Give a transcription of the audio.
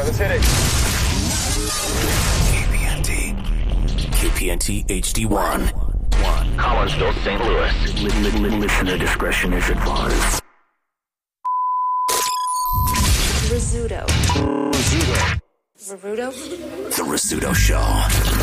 right, let's hit it. KPNT HD1. Collinsville, St. Louis. Listener discretion is advised. Rizzuto. The Rizzuto Show.